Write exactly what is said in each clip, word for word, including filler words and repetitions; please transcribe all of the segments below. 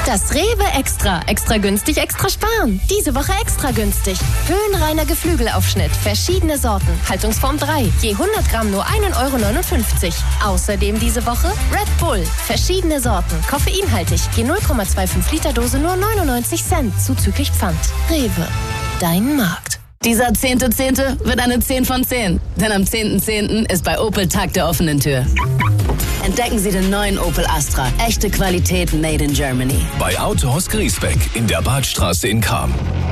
Das Rewe Extra. Extra günstig, extra sparen. Diese Woche extra günstig. Höhenreiner Geflügelaufschnitt. Verschiedene Sorten. Haltungsform drei. Je hundert Gramm nur ein Euro neunundfünfzig. Außerdem diese Woche Red Bull. Verschiedene Sorten. Koffeinhaltig. Je null Komma fünfundzwanzig Liter Dose nur neunundneunzig Cent. Zuzüglich Pfand. Rewe. Dein Markt. Dieser zehnte Zehnte wird eine zehn von zehn. Denn am zehnten Zehnten ist bei Opel Tag der offenen Tür. Entdecken Sie den neuen Opel Astra. Echte Qualität made in Germany. Bei Autohaus Griesbeck in der Badstraße in Cham.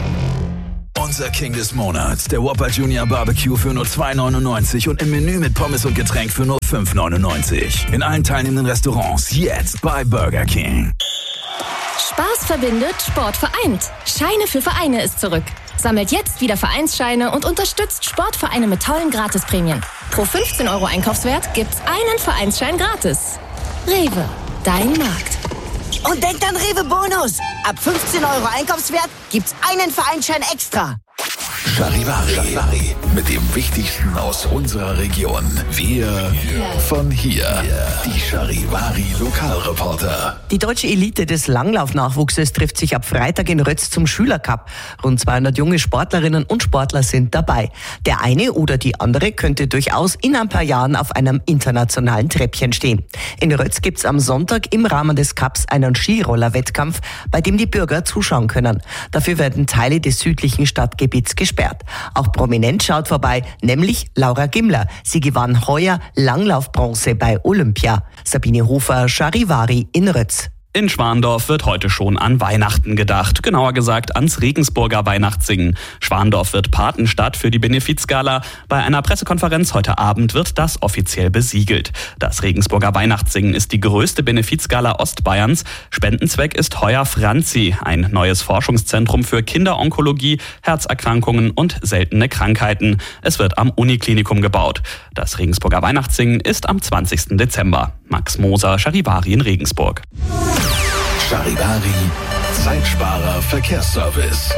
Unser King des Monats, der Whopper Junior Barbecue für nur zwei neunundneunzig und im Menü mit Pommes und Getränk für nur fünf neunundneunzig. In allen teilnehmenden Restaurants jetzt bei Burger King. Spaß verbindet, Sport vereint. Scheine für Vereine ist zurück. Sammelt jetzt wieder Vereinsscheine und unterstützt Sportvereine mit tollen Gratisprämien. Pro fünfzehn Euro Einkaufswert gibt's einen Vereinsschein gratis. Rewe, dein Markt. Und denkt an Rewe Bonus. Ab fünfzehn Euro Einkaufswert gibt's einen Vereinsschein extra. Charivari, Charivari, mit dem Wichtigsten aus unserer Region. Wir von hier. Die Charivari Lokalreporter. Die deutsche Elite des Langlaufnachwuchses trifft sich ab Freitag in Rötz zum Schülercup. Rund zweihundert junge Sportlerinnen und Sportler sind dabei. Der eine oder die andere könnte durchaus in ein paar Jahren auf einem internationalen Treppchen stehen. In Rötz gibt's am Sonntag im Rahmen des Cups einen Skiroller-Wettkampf, bei dem die Bürger zuschauen können. Dafür werden Teile des südlichen Stadtgebiets gesperrt. Auch prominent schaut vorbei, nämlich Laura Gimler. Sie gewann heuer Langlaufbronze bei Olympia. Sabine Hofer, Charivari in Rötz. In Schwandorf wird heute schon an Weihnachten gedacht, genauer gesagt ans Regensburger Weihnachtssingen. Schwandorf wird Patenstadt für die Benefizgala. Bei einer Pressekonferenz heute Abend wird das offiziell besiegelt. Das Regensburger Weihnachtssingen ist die größte Benefizgala Ostbayerns. Spendenzweck ist heuer Franzi, ein neues Forschungszentrum für Kinderonkologie, Herzerkrankungen und seltene Krankheiten. Es wird am Uniklinikum gebaut. Das Regensburger Weihnachtssingen ist am zwanzigsten Dezember. Max Moser, Charivari in Regensburg. Charivari, Zeitsparer Verkehrsservice.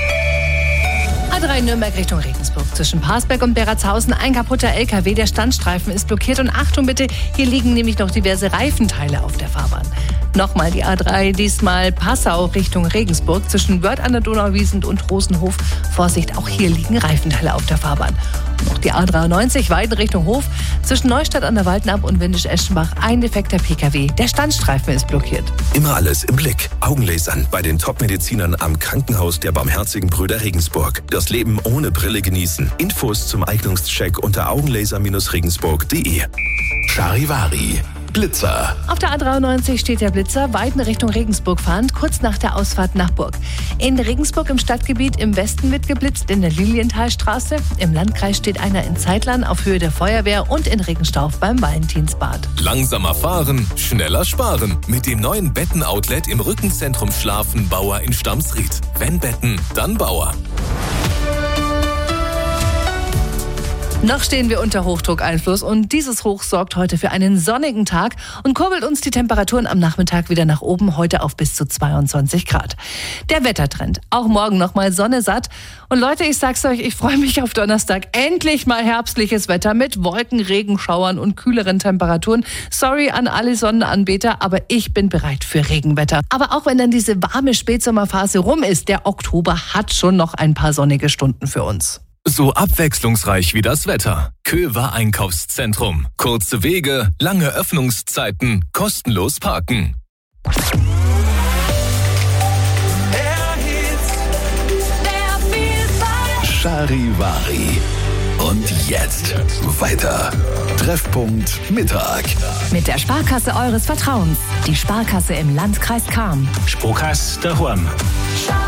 A drei Nürnberg Richtung Regensburg. Zwischen Parsberg und Beratshausen ein kaputter L K W. Der Standstreifen ist blockiert. Und Achtung bitte, hier liegen nämlich noch diverse Reifenteile auf der Fahrbahn. Nochmal die A drei, diesmal Passau Richtung Regensburg. Zwischen Wörth an der Donauwiesent und Rosenhof. Vorsicht, auch hier liegen Reifenteile auf der Fahrbahn. Und noch die A dreiundneunzig, Weiden Richtung Hof. Zwischen Neustadt an der Waldenab und Windisch-Eschenbach ein defekter P K W. Der Standstreifen ist blockiert. Immer alles im Blick. Augenlasern bei den Top-Medizinern am Krankenhaus der Barmherzigen Brüder Regensburg. Das Leben ohne Brille genießen. Infos zum Eignungscheck unter augenlaser regensburg punkt de. Charivari. Blitzer. Auf der A dreiundneunzig steht der Blitzer, Weiden Richtung Regensburg fahrend, kurz nach der Ausfahrt nach Burg. In Regensburg im Stadtgebiet im Westen wird geblitzt, in der Lilienthalstraße. Im Landkreis steht einer in Zeitlern auf Höhe der Feuerwehr und in Regenstauf beim Valentinsbad. Langsamer fahren, schneller sparen. Mit dem neuen Betten-Outlet im Rückenzentrum Schlafen Bauer in Stamsried. Wenn Betten, dann Bauer. Noch stehen wir unter Hochdruckeinfluss und dieses Hoch sorgt heute für einen sonnigen Tag und kurbelt uns die Temperaturen am Nachmittag wieder nach oben, heute auf bis zu zweiundzwanzig Grad. Der Wettertrend, auch morgen nochmal Sonne satt. Und Leute, ich sag's euch, ich freue mich auf Donnerstag. Endlich mal herbstliches Wetter mit Wolken, Regenschauern und kühleren Temperaturen. Sorry an alle Sonnenanbeter, aber ich bin bereit für Regenwetter. Aber auch wenn dann diese warme Spätsommerphase rum ist, der Oktober hat schon noch ein paar sonnige Stunden für uns. So abwechslungsreich wie das Wetter. Köver Einkaufszentrum. Kurze Wege, lange Öffnungszeiten, kostenlos parken. Charivari. Und jetzt weiter. Treffpunkt Mittag. Mit der Sparkasse eures Vertrauens. Die Sparkasse im Landkreis Cham. Sparkasse daheim.